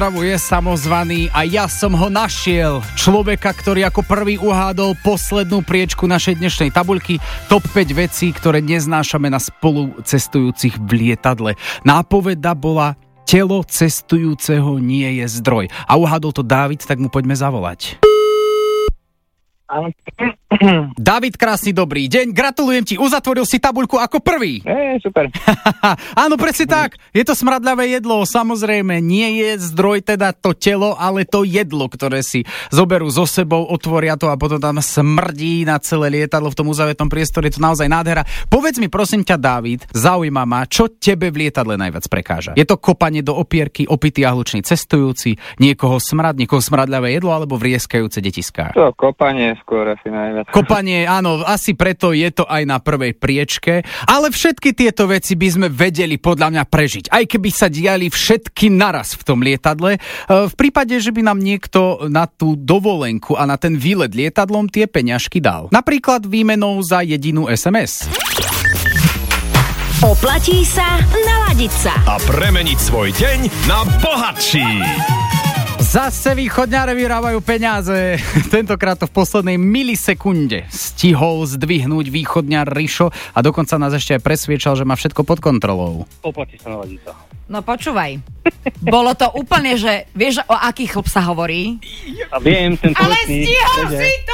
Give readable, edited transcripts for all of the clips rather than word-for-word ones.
je samozvaný a ja som ho našiel. Človeka, ktorý ako prvý uhádol poslednú priečku našej dnešnej tabuľky. Top 5 vecí, ktoré neznášame na spolucestujúcich v lietadle. Nápoveda bola: telo cestujúceho nie je zdroj. A uhádol to Dávid, tak mu poďme zavolať. Dávid, krásny dobrý deň, gratulujem ti, uzatvoril si tabuľku ako prvý. Super. Áno, presne tak, je to smradľavé jedlo, samozrejme, nie je zdroj teda to telo, ale to jedlo, ktoré si zoberú so sebou, otvoria to a potom tam smrdí na celé lietadlo v tom uzavretom priestore, je to naozaj nádhera. Povedz mi, prosím ťa, Dávid, zaujíma ma, čo tebe v lietadle najviac prekáža? Je to kopanie do opierky, opitý a hlučný cestujúci, niekoho smradľavé jedlo alebo vrieskajúce detiská? To kopanie skôr asi najviac. Kopanie, áno, asi preto je to aj na prvej priečke, ale všetky tieto veci by sme vedeli podľa mňa prežiť, aj keby sa diali všetky naraz v tom lietadle. V prípade, že by nám niekto na tú dovolenku a na ten výlet lietadlom tie peňažky dal. Napríklad výmenou za jedinú SMS. Oplatí sa naladiť sa a premeniť svoj deň na bohatší. Zase východňare vyrábajú peniaze. Tentokrát to v poslednej milisekunde stihol zdvihnúť východňar Rišo a dokonca nás ešte aj presviečal, že má všetko pod kontrolou. Oplatí sa naladiť sa. No počúvaj. Bolo to úplne, že vieš, o aký chlop sa hovorí? A viem, ten ale telesný, stihol si to!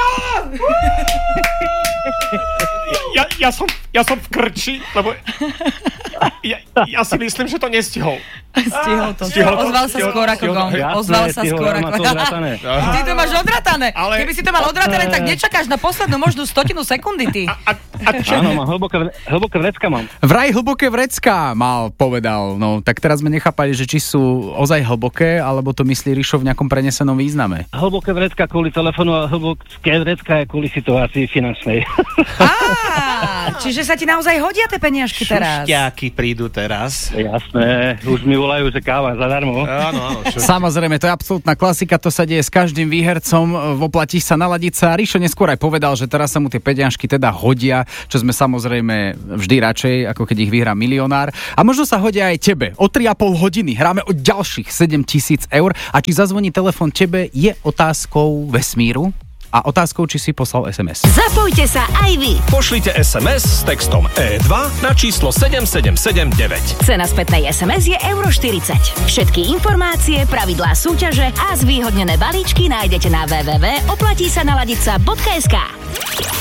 Ja som v krči, lebo ja si myslím, že to nestihol. Stihol to. Ozval sa skôr ako gong. Ozval sa skôr ako... Ty to máš odratané. Ale... Keby si to mal odratané, tak nečakáš na poslednú možnú stotinu sekundy, ty. Áno, mám hlboké vrecka mám. Vraj hlboké vrecká mal, povedal. No, tak teraz sme nechápali, že či sú ozaj hlboké, alebo to myslí Rišo v nejakom prenesenom význame. Hlboké vrecka kvôli telefónu a hlboké vrecka je kvôli situácii finančnej. Čiže sa ti naozaj hodia tie peniažky teraz. Šušťáky prídu teraz. Jasné, už mi volajú, že káva zadarmo. Áno. Samozrejme, to je absolútna klasika, to sa deje s každým výhercom, oplatí sa naladiť sa. Rišo neskôr aj povedal, že teraz sa mu tie peňažky teda hodia, čo sme samozrejme vždy radšej, ako keď ich vyhrá milionár. A možno sa hodia aj tebe. O 3,5 hodiny hráme o ďalších 7 000 eur a či zazvoní telefón tebe, je otázkou vesmíru a otázkou, či si poslal SMS. Zapojte sa aj vy. Pošlite SMS s textom E2 na číslo 7779. Cena spätnej SMS je €40. Všetky informácie, pravidlá súťaže a zvýhodnené balíčky nájdete na www.oplatísanaladica.sk.